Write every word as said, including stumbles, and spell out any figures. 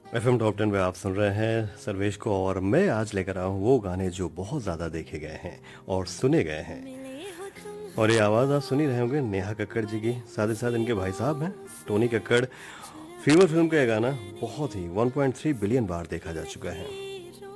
F M top ten पे आप सुन रहे हैं सर्वेश को और मैं आज लेकर आया हूँ वो गाने जो बहुत ज़्यादा देखे गए हैं और सुने गए हैं। और ये आवाज़ आप सुन ही रहे होंगे नेहा कक्कड़ जी की, साथ ही साथ इनके भाई साहब हैं टोनी कक्कड़। फीवर फिल्म का ये गाना बहुत ही वन पॉइंट थ्री बिलियन बार देखा जा चुका है।